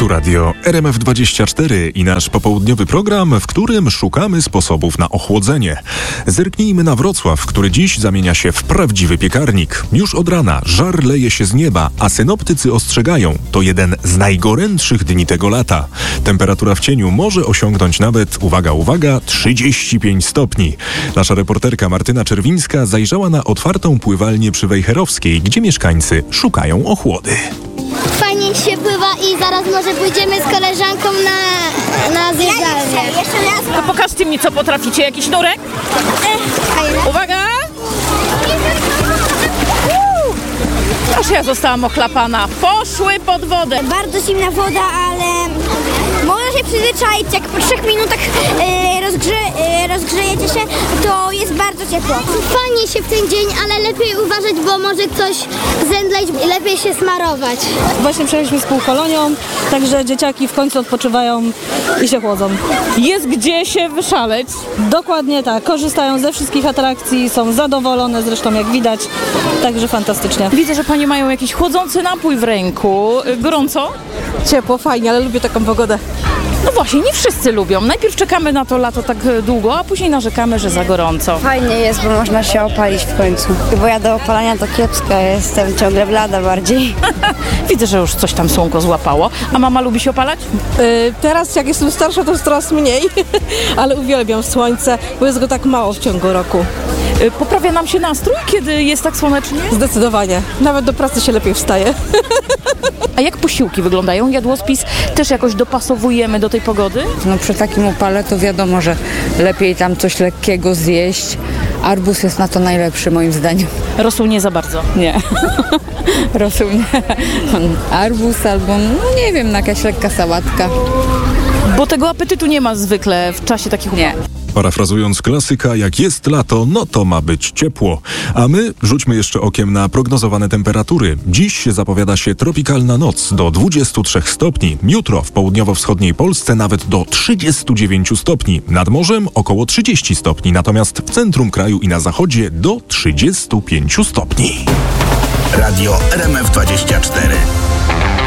Tu radio RMF24 i nasz popołudniowy program, w którym szukamy sposobów na ochłodzenie. Zerknijmy na Wrocław, który dziś zamienia się w prawdziwy piekarnik. Już od rana żar leje się z nieba, a synoptycy ostrzegają, to jeden z najgorętszych dni tego lata. Temperatura w cieniu może osiągnąć nawet, uwaga, uwaga, 35 stopni. Nasza reporterka Martyna Czerwińska zajrzała na otwartą pływalnię przy Wejherowskiej, gdzie mieszkańcy szukają ochłody. Fajnie się pływa i zaraz może pójdziemy z koleżanką na zjeżdżalnię. To pokażcie mi, co potraficie. Jakiś sznurek? Uwaga! Aż ja zostałam ochlapana. Poszły pod wodę. Bardzo zimna woda, ale można się przyzwyczaić. Jak po 3 minutach rozgrzejecie się, to jest bardzo ciepło. Fajnie się w ten dzień, ale lepiej uważać, bo może ktoś zemdleć i lepiej się smarować. Właśnie przejechaliśmy z półkolonią, także dzieciaki w końcu odpoczywają i się chłodzą. Jest gdzie się wyszaleć. Dokładnie tak, korzystają ze wszystkich atrakcji, są zadowolone zresztą jak widać, także fantastycznie. Widzę, że panie mają jakiś chłodzący napój w ręku. Gorąco? Ciepło, fajnie, ale lubię taką pogodę. No właśnie, nie wszyscy lubią. Najpierw czekamy na to lato tak długo, a później narzekamy, że za gorąco. Fajnie jest, bo można się opalić w końcu. Bo ja do opalania to kiepska jestem, ciągle blada bardziej. Widzę, że już coś tam słonko złapało. A mama lubi się opalać? Teraz jak jestem starsza, to jest coraz mniej, ale uwielbiam słońce, bo jest go tak mało w ciągu roku. Poprawia nam się nastrój, kiedy jest tak słonecznie? Zdecydowanie, nawet do pracy się lepiej wstaje. A jak posiłki wyglądają? Jadłospis też jakoś dopasowujemy do tej pogody? No przy takim upale to wiadomo, że lepiej tam coś lekkiego zjeść. Arbuz jest na to najlepszy moim zdaniem. Rosół nie za bardzo. Nie. Rosół nie. Arbuz albo, no nie wiem, jakaś lekka sałatka. Bo tego apetytu nie ma zwykle w czasie takich upadów. Parafrazując klasyka, jak jest lato, no to ma być ciepło. A my rzućmy jeszcze okiem na prognozowane temperatury. Dziś zapowiada się tropikalna noc do 23 stopni. Jutro w południowo-wschodniej Polsce nawet do 39 stopni. Nad morzem około 30 stopni, natomiast w centrum kraju i na zachodzie do 35 stopni. Radio RMF24.